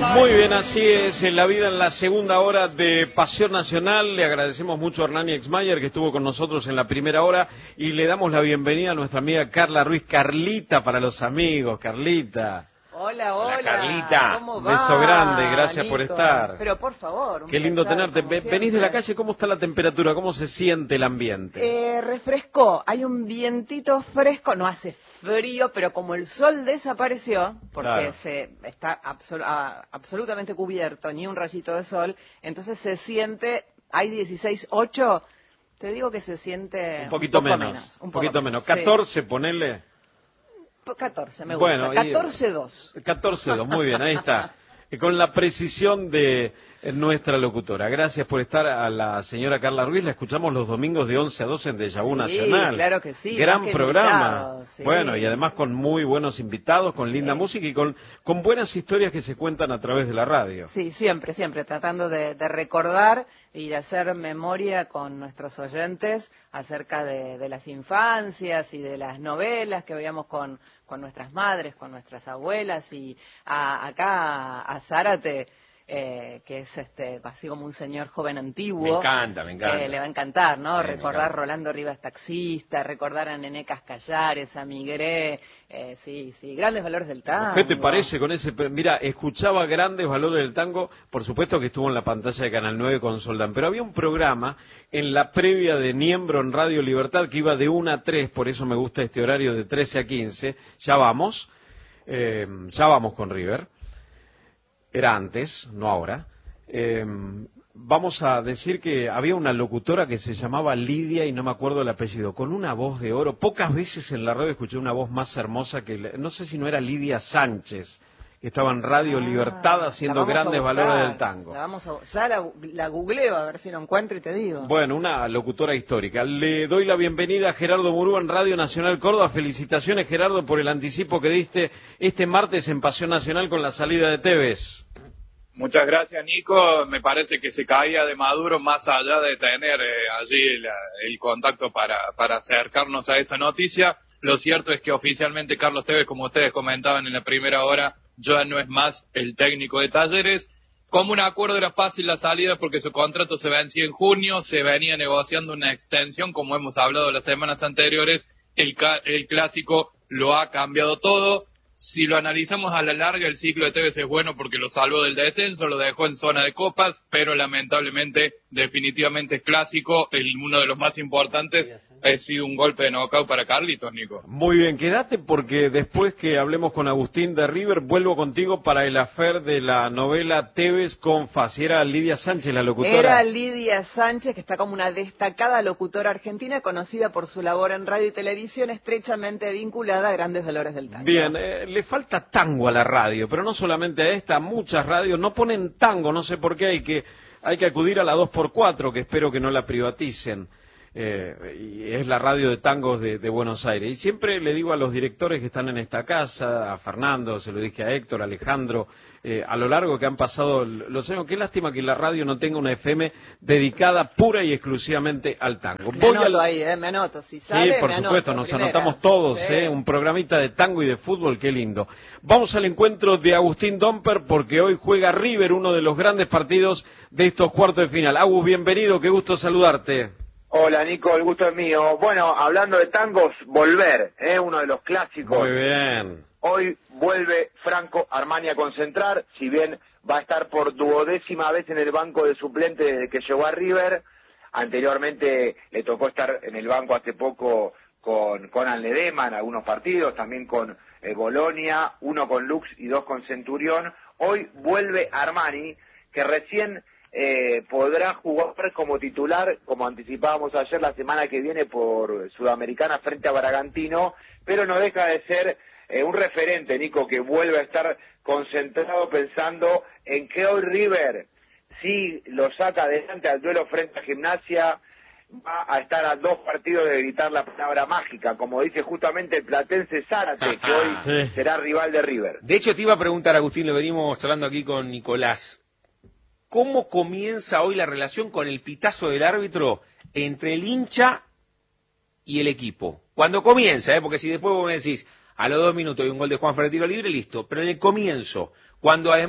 Muy bien, así es en la vida en la segunda hora de Pasión Nacional. Le agradecemos mucho a Hernani Exmayer que estuvo con nosotros en la primera hora y le damos la bienvenida a nuestra amiga Carla Ruiz, Carlita para los amigos, Carlita. Hola, Hola, Carlita. ¿Cómo Un va? beso grande, gracias Nico? por estar. Pero por favor, un Qué lindo placer, tenerte. como Venís de la siempre. calle, ¿cómo está la temperatura? ¿Cómo se siente el ambiente? Refrescó, hay un vientito fresco, no hace frío, pero como el sol desapareció, porque Claro. se está absolutamente cubierto, ni un rayito de sol, entonces se siente, hay 16,8, te digo que se siente Un poquito poco menos. un Un poco poquito menos. sí. 14, ponele. 14, me gusta. Bueno, 14,2. 14-2, muy bien, ahí está. Con la precisión de nuestra locutora. Gracias por estar a la señora Carla Ruiz. La escuchamos los domingos de 11 a 12 en Deja Vu Sí, Nacional. claro que sí, Gran más que programa. invitado, sí. Bueno, y además con muy buenos invitados, con Sí. linda música y con buenas historias que se cuentan a través de la radio. Sí, siempre, tratando de recordar y de hacer memoria con nuestros oyentes acerca de las infancias y de las novelas que veíamos con nuestras madres, con nuestras abuelas y acá a Zárate, que es así como un señor joven antiguo. Me encanta. Le va a encantar, ¿no? Sí, me Recordar encanta. Rolando Rivas taxista, recordar a Nené Cascallares, a Migré, sí, grandes valores del tango. ¿Qué te parece con ese? Mira, escuchaba Grandes Valores del Tango, por supuesto que estuvo en la pantalla de Canal 9 con Soldán, pero había un programa en la previa de Niembro en Radio Libertad que iba de 1 a 3, por eso me gusta este horario de 13 a 15, ya vamos con River, era antes, no ahora. Vamos a decir que había una locutora que se llamaba Lidia y no me acuerdo el apellido, con una voz de oro. Pocas veces en la radio escuché una voz más hermosa que, no sé si no era Lidia Sánchez, que estaba en Radio Libertad haciendo Grandes Valores del Tango. Ya la googleo a ver si lo encuentro y te digo. Bueno, una locutora histórica. Le doy la bienvenida a Gerardo Murúa en Radio Nacional Córdoba. Felicitaciones, Gerardo, por el anticipo que diste este martes en Pasión Nacional con la salida de Tevez. Muchas gracias, Nico. Me parece que se caía de Maduro más allá de tener allí el contacto para acercarnos a esa noticia. Lo cierto es que oficialmente Carlos Tevez, como ustedes comentaban en la primera hora, ya no es más el técnico de Talleres. Como un acuerdo era fácil la salida porque su contrato se vencía en junio, se venía negociando una extensión, como hemos hablado las semanas anteriores, el clásico lo ha cambiado todo. Si lo analizamos a la larga, el ciclo de Tevez es bueno porque lo salvó del descenso, lo dejó en zona de copas, pero lamentablemente, definitivamente es clásico, uno de los más importantes, ha sido un golpe de knockout para Carlitos, Nico. Muy bien, quédate porque después que hablemos con Agustín de River, vuelvo contigo para el affair de la novela Tevez con Faz. Y era Lidia Sánchez la locutora. Era Lidia Sánchez, que está como una destacada locutora argentina, conocida por su labor en radio y televisión, estrechamente vinculada a Grandes Valores del Tango. Bien, le falta tango a la radio, pero no solamente a esta, muchas radios no ponen tango, no sé por qué hay que acudir a la 2x4, que espero que no la privaticen. Y es la radio de tangos de Buenos Aires. Y siempre le digo a los directores que están en esta casa, a Fernando, se lo dije a Héctor, a Alejandro, a lo largo que han pasado los años, qué lástima que la radio no tenga una FM dedicada pura y exclusivamente al tango. Me anoto, si sale, sí, por supuesto, nos anotamos todos, sí. Un programita de tango y de fútbol, qué lindo. Vamos al encuentro de Agustín Domper, porque hoy juega River, uno de los grandes partidos de estos cuartos de final. Agus, bienvenido, qué gusto saludarte. Hola, Nico, el gusto es mío. Bueno, hablando de tangos, Volver, uno de los clásicos. Muy bien. Hoy vuelve Franco Armani a concentrar, si bien va a estar por 12ª vez en el banco de suplente desde que llegó a River. Anteriormente le tocó estar en el banco hace poco con Conan Ledema en algunos partidos, también con Bolonia, uno con Lux y dos con Centurión. Hoy vuelve Armani, que recién podrá jugar como titular, como anticipábamos ayer, la semana que viene por Sudamericana frente a Bragantino, pero no deja de ser un referente, Nico, que vuelve a estar concentrado pensando en que hoy River, si lo saca adelante al duelo frente a Gimnasia, va a estar a 2 partidos de gritar la palabra mágica, como dice justamente el platense Zárate, que hoy será rival de River. De hecho, te iba a preguntar, Agustín, lo venimos charlando aquí con Nicolás, ¿cómo comienza hoy la relación con el pitazo del árbitro entre el hincha y el equipo? Cuando comienza, porque si después vos me decís, a los 2 minutos hay un gol de Juan Ferrer tiro libre, listo, pero en el comienzo, cuando además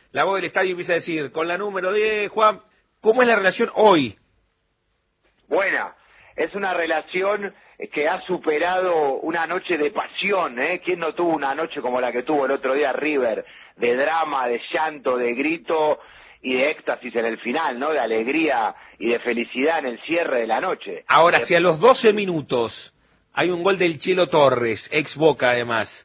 la voz del estadio empieza a decir, con la número 10, Juan, ¿cómo es la relación hoy? Buena, es una relación que ha superado una noche de pasión, ¿eh? ¿Quién no tuvo una noche como la que tuvo el otro día River? De drama, de llanto, de grito y de éxtasis en el final, ¿no? De alegría y de felicidad en el cierre de la noche. Ahora, si a los 12 minutos hay un gol del Chelo Torres, ex Boca además.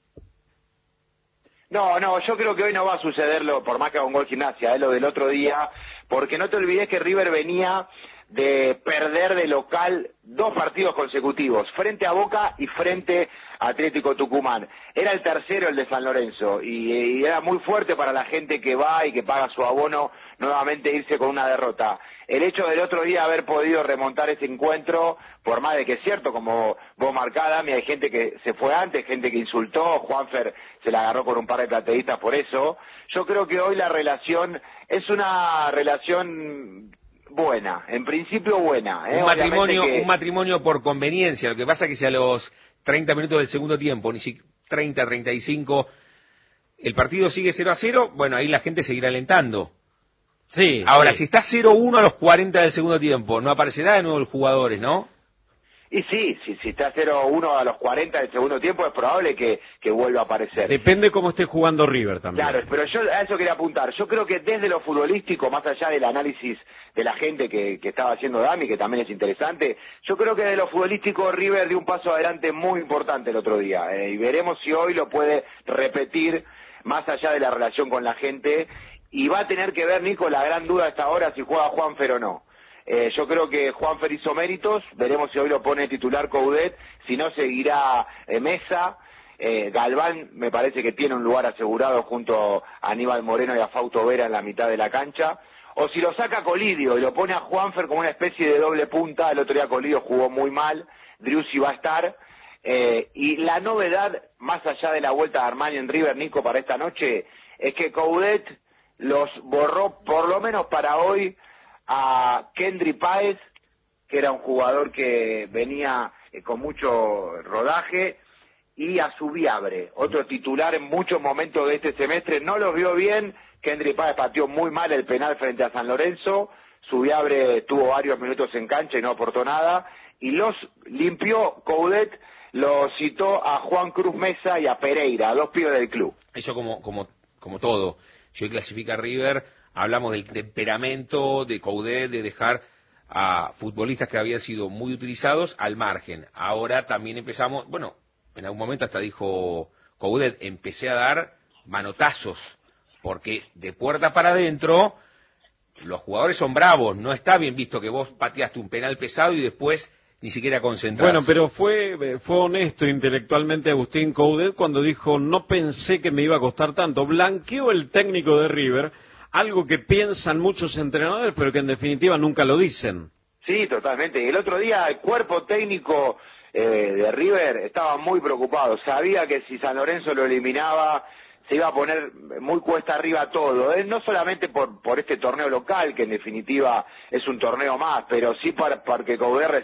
No, yo creo que hoy no va a sucederlo, por más que haga un gol Gimnasia, lo del otro día, porque no te olvides que River venía de perder de local 2 partidos consecutivos, frente a Boca y frente a Atlético Tucumán. Era el tercero, el de San Lorenzo, y era muy fuerte para la gente que va y que paga su abono nuevamente irse con una derrota. El hecho del otro día haber podido remontar ese encuentro, por más de que es cierto, como vos marcás, Dami, hay gente que se fue antes, gente que insultó, Juanfer se la agarró con un par de plateístas por eso. Yo creo que hoy la relación es una relación buena, en principio buena. Un matrimonio por conveniencia. Lo que pasa es que si a los 30 minutos del segundo tiempo, ni siquiera 30, 35, el partido sigue 0-0, bueno, ahí la gente seguirá alentando. Sí. Ahora, sí. si está 0-1 a los 40 del segundo tiempo, no aparecerá de nuevo el jugadores, ¿no? Y sí, si está 0-1 a los 40 del segundo tiempo, es probable que vuelva a aparecer. Depende cómo esté jugando River también. Claro, pero yo a eso quería apuntar. Yo creo que desde lo futbolístico, más allá del análisis de la gente que estaba haciendo Dami, que también es interesante, yo creo que desde lo futbolístico River dio un paso adelante muy importante el otro día. Y veremos si hoy lo puede repetir, más allá de la relación con la gente. Y va a tener que ver, Nico, la gran duda hasta ahora, si juega Juanfer o no. Yo creo que Juanfer hizo méritos, veremos si hoy lo pone titular Coudet, si no seguirá Mesa. Galván me parece que tiene un lugar asegurado junto a Aníbal Moreno y a Fausto Vera en la mitad de la cancha. O si lo saca Colidio y lo pone a Juanfer como una especie de doble punta, el otro día Colidio jugó muy mal, Driussi va a estar. Y la novedad, más allá de la vuelta de Armani en River, Nico, para esta noche, es que Coudet los borró, por lo menos para hoy, a Kendry Páez, que era un jugador que venía con mucho rodaje, y a Subiabre, otro titular en muchos momentos de este semestre. No los vio bien, Kendry Páez pateó muy mal el penal frente a San Lorenzo, Subiabre tuvo varios minutos en cancha y no aportó nada, y los limpió Coudet, lo citó a Juan Cruz Mesa y a Pereira, 2 pibes del club. Eso como todo. Si hoy clasifica River, hablamos del temperamento de Coudet, de dejar a futbolistas que habían sido muy utilizados al margen. Ahora también empezamos, bueno, en algún momento hasta dijo Coudet, empecé a dar manotazos, porque de puerta para adentro los jugadores son bravos, no está bien visto que vos pateaste un penal pesado y después ni siquiera concentrás. Bueno, pero fue honesto intelectualmente Agustín Coudet cuando dijo, no pensé que me iba a costar tanto. Blanqueó el técnico de River, algo que piensan muchos entrenadores, pero que en definitiva nunca lo dicen. Sí, totalmente. Y el otro día el cuerpo técnico de River estaba muy preocupado. Sabía que si San Lorenzo lo eliminaba, se iba a poner muy cuesta arriba todo, no solamente por este torneo local, que en definitiva es un torneo más, pero sí para que Coudet